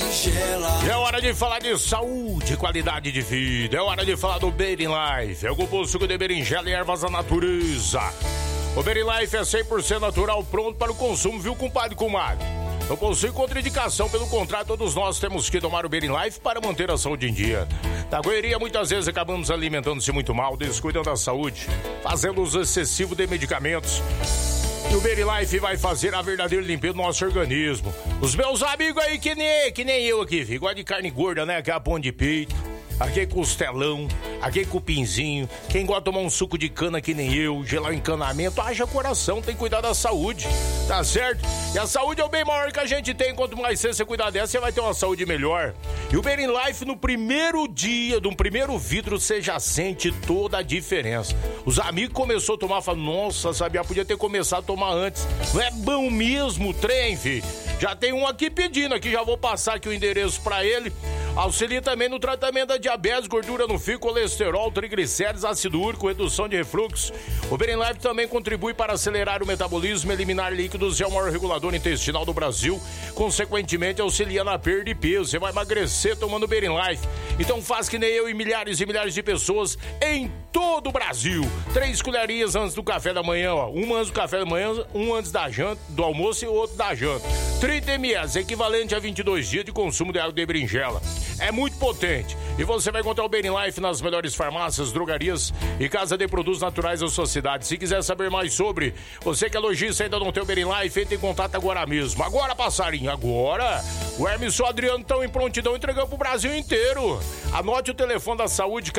berinjela. É hora de falar de saúde e qualidade de vida. É hora de falar do Berin Life. É o composto suco de berinjela e ervas da natureza. O Berin Life é 100% natural, pronto para o consumo, viu, compadre e comadre? Não possui contraindicação, pelo contrário, todos nós temos que tomar o Berin Life para manter a saúde em dia. Na correria, muitas vezes acabamos alimentando-se muito mal, descuidando da saúde, fazendo uso excessivo de medicamentos. E o Berin Life vai fazer a verdadeira limpeza do nosso organismo. Os meus amigos aí, que nem eu aqui, filho, gosta de carne gorda, né? Que é a pão de peito, aquele costelão, aquele cupinzinho. Quem gosta de tomar um suco de cana que nem eu, gelar encanamento, haja coração, tem que cuidar da saúde, tá certo? E a saúde é o bem maior que a gente tem. Quanto mais cedo você cuidar dessa, você vai ter uma saúde melhor. E o Berin Life, no primeiro dia, no primeiro vidro, você já sente toda a diferença. Os amigos começaram a tomar, falaram, nossa, sabia, podia ter começado a tomar antes. Não é bom mesmo o trem, filho? Já tem um aqui pedindo, aqui já vou passar aqui o endereço pra ele. Auxilia também no tratamento da diabetes, gordura no fígado, colesterol, triglicéridos, ácido úrico, redução de refluxo. O Berin Life também contribui para acelerar o metabolismo, eliminar líquidos e é o maior regulador intestinal do Brasil. Consequentemente, auxilia na perda de peso. Você vai emagrecer tomando Berin Life. Então faz que nem eu e milhares de pessoas em todo o Brasil. 3 colherinhas antes do café da manhã, ó. Uma antes do café da manhã, um antes da janta, do almoço e o outro da janta. 30 ml, equivalente a 22 dias de consumo de água de berinjela. É muito potente. E você vai encontrar o Berin Life nas melhores farmácias, drogarias e casa de produtos naturais da sua cidade. Se quiser saber mais sobre, você que é lojista e ainda não tem o Berin Life, entre em contato agora mesmo. Agora, passarinho, agora. O Hermes e o Adriano estão em prontidão entregando pro Brasil inteiro. Anote o telefone da saúde,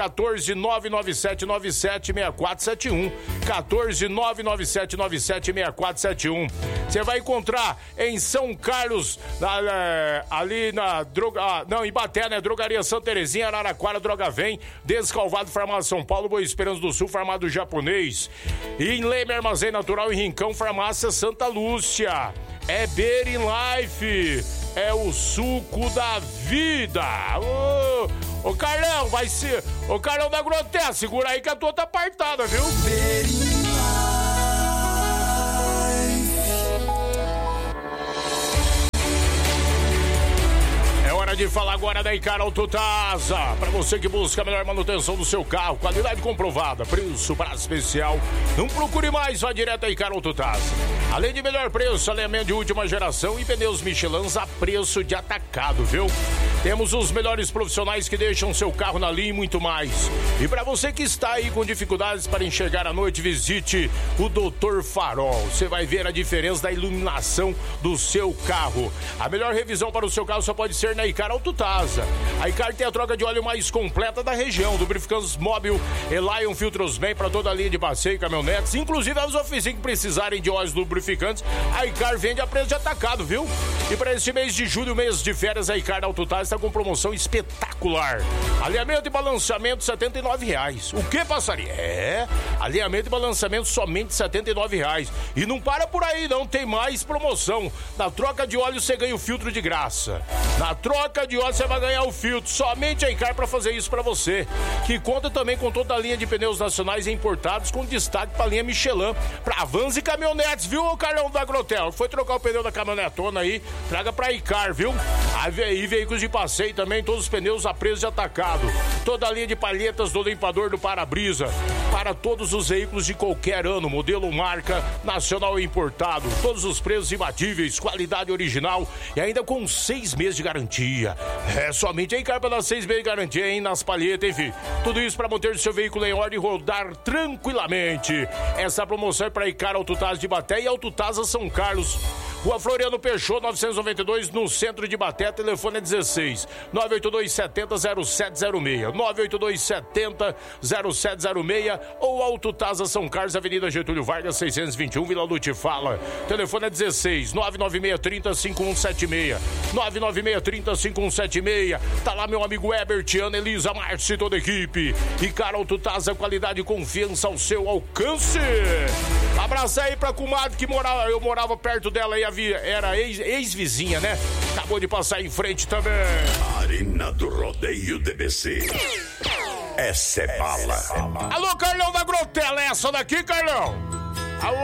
14997976471. 14997976471. Você vai encontrar em São Carlos, ali na em Baté, né? Drogaria Santa Terezinha, Araraquara, Droga Vem, Descalvado, Farmácia São Paulo, Boa Esperança do Sul, Farmácia do Japonês. E em Leme, Armazém Natural e Rincão, Farmácia Santa Lúcia. É Berin Life, é o suco da vida. Ô Carlão, vai ser. Ô Carlão da Groté, segura aí que a tua tá apartada, viu? Berin De falar agora da Icar Autotasa. Para você que busca a melhor manutenção do seu carro, qualidade comprovada, preço para especial. Não procure mais, vá direto a Icar Autotasa. Além de melhor preço, alinhamento de última geração e pneus Michelin a preço de atacado, viu? Temos os melhores profissionais que deixam seu carro na linha e muito mais. E para você que está aí com dificuldades para enxergar à noite, visite o Dr. Farol. Você vai ver a diferença da iluminação do seu carro. A melhor revisão para o seu carro só pode ser na Icar Autotasa. A Icar tem a troca de óleo mais completa da região, lubrificantes Móbil, Elion Filtros bem para toda a linha de passeio e caminhonetes, inclusive as oficinas que precisarem de óleos lubrificantes, a Icar vende a preço de atacado, viu? E para este mês de julho, mês de férias, a Icar Autotasa está com promoção espetacular. Alinhamento e balanceamento R$79. O que passaria? Alinhamento e balanceamento somente R$79. E não para por aí, não, tem mais promoção. Na troca de óleo você ganha o filtro de graça. Na troca de óleo você vai ganhar o filtro. Somente a Icar para fazer isso para você. Que conta também com toda a linha de pneus nacionais e importados, com destaque para a linha Michelin, para vans e caminhonetes, viu, Carlão da Grotel? Foi trocar o pneu da caminhonetona aí, traga para Icar, viu? E veículos de passeio também, todos os pneus a preço de atacado. Toda a linha de palhetas do limpador do para-brisa, para todos os veículos de qualquer ano, modelo, marca, nacional e importado. Todos os preços imbatíveis, qualidade original e ainda com 6 meses de garantia. É somente a Icar para dar 6 meses de garantia, hein, nas palhetas, enfim. Tudo isso para manter seu veículo em ordem e rodar tranquilamente. Essa promoção é para Icar Autotasa de Baté e Autotasa São Carlos. Rua Floriano Peixoto, 992, no centro de Baté. Telefone é 16 982-70-0706. 982-70-0706 ou Autotasa São Carlos, Avenida Getúlio Vargas, 621, Vila Lute Fala. Telefone é 16 996-30-5176. 996-30-5176. Tá lá meu amigo Herbert, Ana, Elisa, Márcio e toda a equipe. Icar Autotasa, qualidade e confiança ao seu alcance. Abraço aí pra comadre que eu morava perto dela aí, era ex-vizinha, né? Acabou de passar em frente também. Arena do Rodeio DBC. Essa é bala. Alô, Carlão da Grotela, essa daqui, Carlão?